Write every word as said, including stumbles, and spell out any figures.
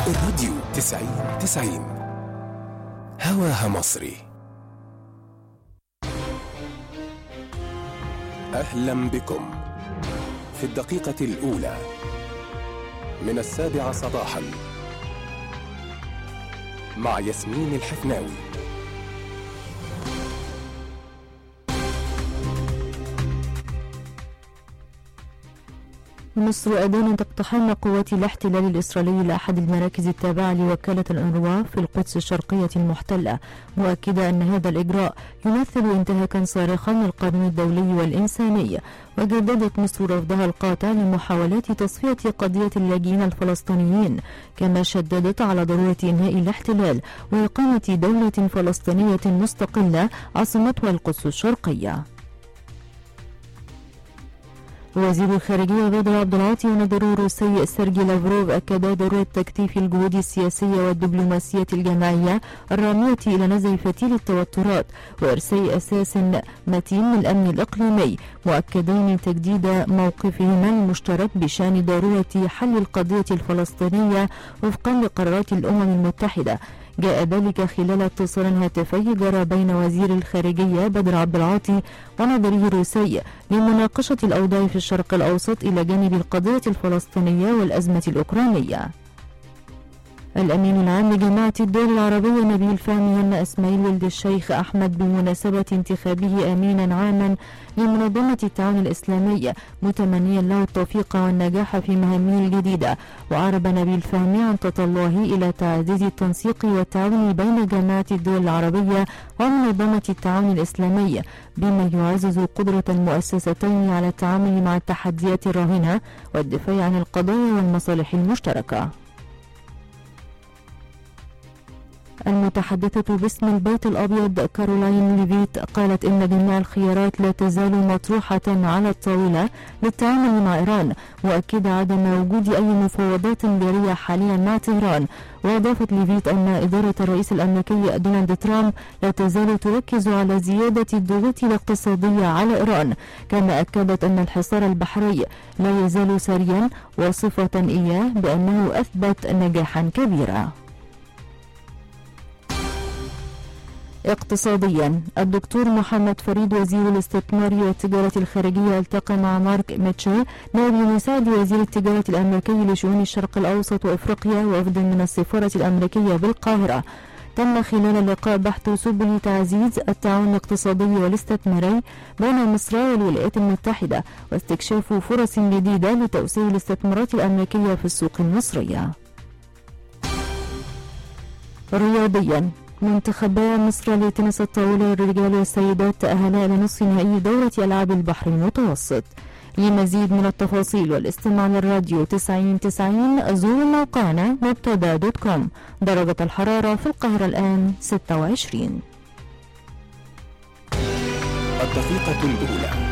الراديو تسعين تسعين هواها مصري. أهلا بكم في الدقيقة الأولى من السابعة صباحا مع ياسمين الحفناوي. مصر أدانت اقتحام قوات الاحتلال الإسرائيلي لأحد المراكز التابعة لوكالة الأنروا في القدس الشرقية المحتلة، مؤكدة أن هذا الإجراء يمثل انتهاكا صارخا للقانون الدولي والإنساني. وجددت مصر رفضها القاطع لمحاولات تصفية قضية اللاجئين الفلسطينيين، كما شددت على ضرورة إنهاء الاحتلال وإقامة دولة فلسطينية مستقلة عاصمتها القدس الشرقية. وزير الخارجية بدر عبد العاطي ونظير الروسي سيرجي لافروف أكد ضرورة تكثيف الجهود السياسية والدبلوماسية الجماعية الرامية إلى نزع فتيل التوترات وإرساء أساس متين للأمن الإقليمي، مؤكدين تجديد موقفهما المشترك بشأن ضرورة حل القضية الفلسطينية وفقا لقرارات الأمم المتحدة. جاء ذلك خلال اتصال هاتفي جرى بين وزير الخارجية بدر عبد العاطي ونظيره الروسي لمناقشة الأوضاع في الشرق الأوسط إلى جانب القضية الفلسطينية والأزمة الأوكرانية. الأمين العام لجماعة الدول العربية نبيل فهمي أن إسماعيل ولد الشيخ أحمد بمناسبة انتخابه أمينا عاما لمنظمة التعاون الإسلامي، متمنيا له التوفيق والنجاح في مهامه الجديدة. وعرب نبيل فهمي عن تطلعه إلى تعزيز التنسيق والتعاون بين جماعة الدول العربية ومنظمة التعاون الإسلامي، بما يعزز قدرة المؤسستين على التعامل مع التحديات الراهنة والدفاع عن القضايا والمصالح المشتركة. المتحدثة باسم البيت الأبيض كارولاين ليفيت قالت إن جميع الخيارات لا تزال مطروحة على الطاولة للتعامل مع إيران، مؤكدة عدم وجود أي مفاوضات جارية حاليا مع طهران. وأضافت ليفيت أن إدارة الرئيس الأمريكي دونالد ترامب لا تزال تركز على زيادة الضغوط الاقتصادية على إيران، كما أكدت أن الحصار البحري لا يزال ساريا، وصفة إياه بأنه أثبت نجاحا كبيرا. اقتصاديا، الدكتور محمد فريد وزير الاستثمار والتجارة الخارجية التقى مع مارك ميتشل نائب مساعد وزير التجارة الأمريكي لشؤون الشرق الأوسط وأفريقيا وفد من السفارة الأمريكية بالقاهرة. تم خلال اللقاء بحث سبل تعزيز التعاون الاقتصادي والاستثماري بين مصر والولايات المتحدة واستكشاف فرص جديدة لتوسيع الاستثمارات الأمريكية في السوق المصرية. رياضيا، منتخبا مصر لتنس الطاولة للرجال والسيدات تأهلا إلى نصف نهائي دورة ألعاب البحر المتوسط. لمزيد من التفاصيل والاستماع للراديو تسعين تسعين زوروا موقعنا مبتدا دوت كوم. درجة الحرارة في القاهرة الآن ستة وعشرين. الدقيقة الأولى